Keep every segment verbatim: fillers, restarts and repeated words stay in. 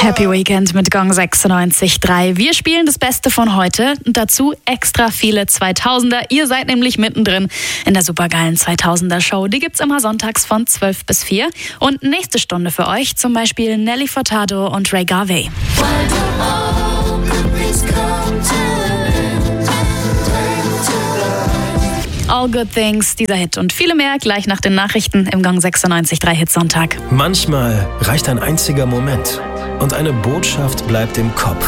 Happy Weekend mit Gong sechsundneunzig Komma drei. Wir spielen das Beste von heute und dazu extra viele zweitausender. Ihr seid nämlich mittendrin in der supergeilen zweitausender-Show. Die gibt's immer sonntags von zwölf bis vier. Und nächste Stunde für euch zum Beispiel Nelly Furtado und Ray Garvey. All Good Things, dieser Hit und viele mehr gleich nach den Nachrichten im Gong sechsundneunzig Komma drei Hitsonntag. Manchmal reicht ein einziger Moment und eine Botschaft bleibt im Kopf.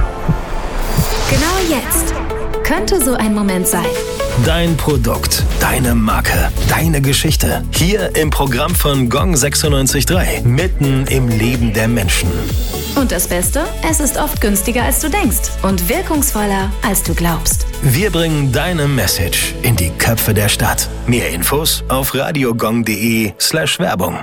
Genau jetzt könnte so ein Moment sein. Dein Produkt, deine Marke, deine Geschichte. Hier im Programm von Gong sechsundneunzig Komma drei. Mitten im Leben der Menschen. Und das Beste? Es ist oft günstiger, als du denkst und wirkungsvoller, als du glaubst. Wir bringen deine Message in die Köpfe der Stadt. Mehr Infos auf radiogong.de slash Werbung.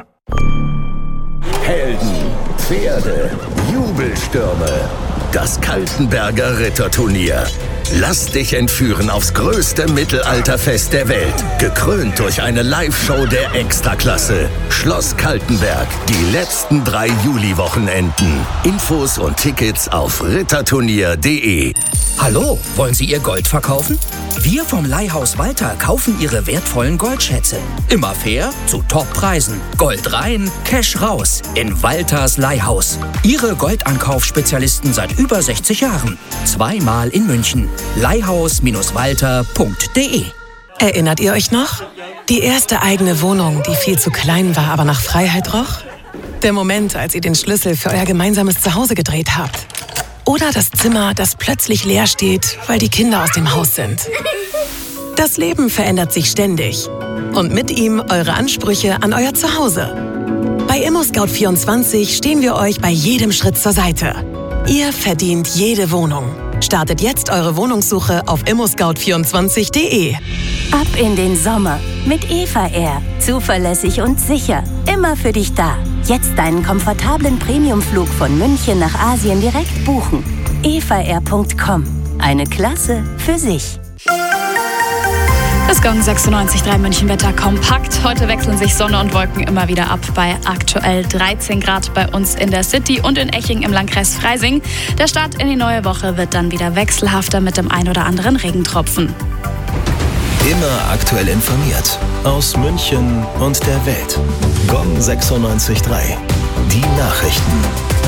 Helden, Pferde, Jubelstürme. Das Kaltenberger Ritterturnier. Lass dich entführen aufs größte Mittelalterfest der Welt. Gekrönt durch eine Live-Show der Extraklasse. Schloss Kaltenberg. Die letzten drei Juli-Wochenenden. Infos und Tickets auf ritterturnier punkt de. Hallo, wollen Sie Ihr Gold verkaufen? Wir vom Leihhaus Walter kaufen Ihre wertvollen Goldschätze. Immer fair, zu Top-Preisen. Gold rein, Cash raus. In Walters Leihhaus. Ihre Goldankaufspezialisten seit über sechzig Jahren. Zweimal in München. leihhaus Walter punkt de. Erinnert ihr euch noch? Die erste eigene Wohnung, die viel zu klein war, aber nach Freiheit roch? Der Moment, als ihr den Schlüssel für euer gemeinsames Zuhause gedreht habt. Oder das Zimmer, das plötzlich leer steht, weil die Kinder aus dem Haus sind. Das Leben verändert sich ständig. Und mit ihm eure Ansprüche an euer Zuhause. Bei ImmoScout vierundzwanzig stehen wir euch bei jedem Schritt zur Seite. Ihr verdient jede Wohnung. Startet jetzt eure Wohnungssuche auf immo scout vierundzwanzig punkt de. Ab in den Sommer mit Eva Air. Zuverlässig und sicher. Immer für dich da. Jetzt deinen komfortablen Premiumflug von München nach Asien direkt buchen. eva air punkt com. Eine Klasse für sich. Das Gong sechsundneunzig Komma drei Münchenwetter kompakt. Heute wechseln sich Sonne und Wolken immer wieder ab bei aktuell dreizehn Grad bei uns in der City und in Eching im Landkreis Freising. Der Start in die neue Woche wird dann wieder wechselhafter mit dem ein oder anderen Regentropfen. Immer aktuell informiert aus München und der Welt. Gong sechsundneunzig Komma drei. Die Nachrichten.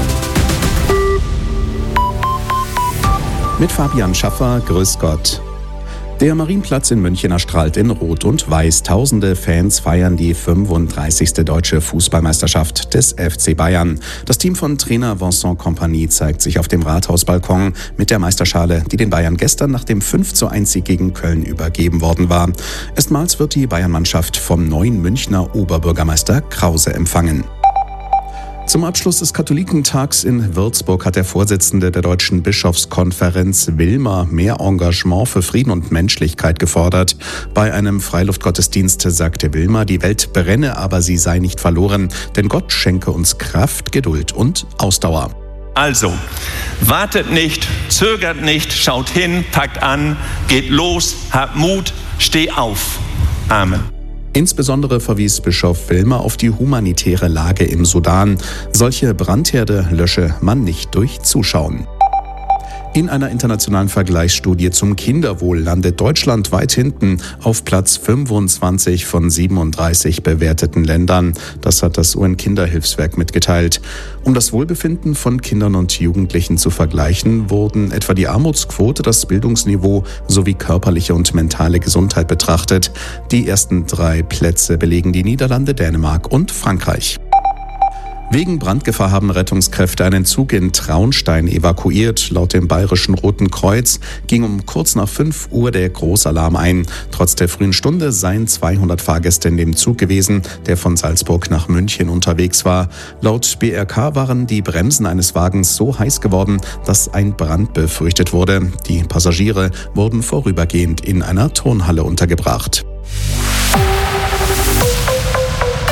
Mit Fabian Schaffer, grüß Gott. Der Marienplatz in München erstrahlt in Rot und Weiß. Tausende Fans feiern die fünfunddreißigste deutsche Fußballmeisterschaft des F C Bayern. Das Team von Trainer Vincent Kompany zeigt sich auf dem Rathausbalkon mit der Meisterschale, die den Bayern gestern nach dem fünf zu eins Sieg gegen Köln übergeben worden war. Erstmals wird die Bayern-Mannschaft vom neuen Münchner Oberbürgermeister Krause empfangen. Zum Abschluss des Katholikentags in Würzburg hat der Vorsitzende der Deutschen Bischofskonferenz Wilmer mehr Engagement für Frieden und Menschlichkeit gefordert. Bei einem Freiluftgottesdienst sagte Wilmer, die Welt brenne, aber sie sei nicht verloren, denn Gott schenke uns Kraft, Geduld und Ausdauer. Also, wartet nicht, zögert nicht, schaut hin, packt an, geht los, habt Mut, steh auf. Amen. Insbesondere verwies Bischof Wilmer auf die humanitäre Lage im Sudan. Solche Brandherde lösche man nicht durch Zuschauen. In einer internationalen Vergleichsstudie zum Kinderwohl landet Deutschland weit hinten auf Platz fünfundzwanzig von siebenunddreißig bewerteten Ländern. Das hat das U N-Kinderhilfswerk mitgeteilt. Um das Wohlbefinden von Kindern und Jugendlichen zu vergleichen, wurden etwa die Armutsquote, das Bildungsniveau sowie körperliche und mentale Gesundheit betrachtet. Die ersten drei Plätze belegen die Niederlande, Dänemark und Frankreich. Wegen Brandgefahr haben Rettungskräfte einen Zug in Traunstein evakuiert. Laut dem Bayerischen Roten Kreuz ging um kurz nach fünf Uhr der Großalarm ein. Trotz der frühen Stunde seien zweihundert Fahrgäste in dem Zug gewesen, der von Salzburg nach München unterwegs war. Laut B R K waren die Bremsen eines Wagens so heiß geworden, dass ein Brand befürchtet wurde. Die Passagiere wurden vorübergehend in einer Turnhalle untergebracht.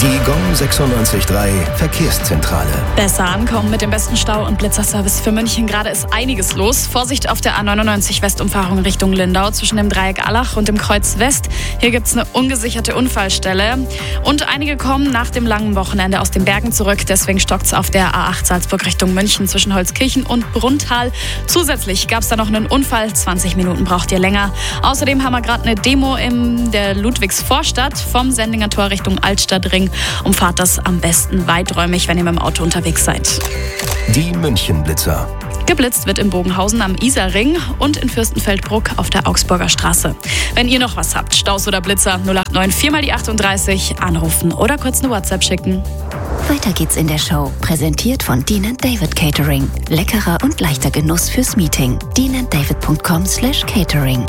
Die Gong sechsundneunzig Komma drei Verkehrszentrale. Besser ankommen mit dem besten Stau- und Blitzerservice für München. Gerade ist einiges los. Vorsicht auf der A neunundneunzig Westumfahrung Richtung Lindau zwischen dem Dreieck Allach und dem Kreuz West. Hier gibt es eine ungesicherte Unfallstelle. Und einige kommen nach dem langen Wochenende aus den Bergen zurück. Deswegen stockt es auf der A acht Salzburg Richtung München zwischen Holzkirchen und Brunntal. Zusätzlich gab es da noch einen Unfall. zwanzig Minuten braucht ihr länger. Außerdem haben wir gerade eine Demo in der Ludwigsvorstadt vom Sendinger Tor Richtung Altstadtring. Umfahrt das am besten weiträumig, wenn ihr mit dem Auto unterwegs seid. Die München-Blitzer. Geblitzt wird in Bogenhausen am Isarring und in Fürstenfeldbruck auf der Augsburger Straße. Wenn ihr noch was habt, Staus oder Blitzer, null acht neun vier mal die achtunddreißig, anrufen oder kurz eine WhatsApp schicken. Weiter geht's in der Show. Präsentiert von Dean and David Catering. Leckerer und leichter Genuss fürs Meeting. dean and david punkt com slash catering.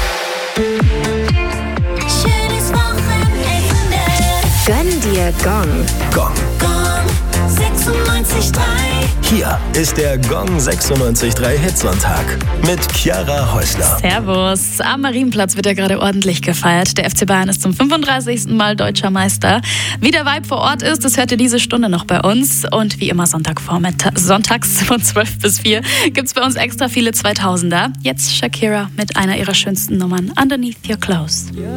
Schönes Wochenende. Gönn dir Gong. Gong. Gong sechsundneunzig Komma drei. Hier ist der Gong sechsundneunzig Komma drei Hitsonntag mit Chiara Häusler. Servus. Am Marienplatz wird ja gerade ordentlich gefeiert. Der F C Bayern ist zum fünfunddreißigsten Mal deutscher Meister. Wie der Vibe vor Ort ist, das hört ihr diese Stunde noch bei uns. Und wie immer Sonntagvormittag, sonntags von zwölf bis vier gibt es bei uns extra viele zweitausender. Jetzt Shakira mit einer ihrer schönsten Nummern, Underneath Your Clothes.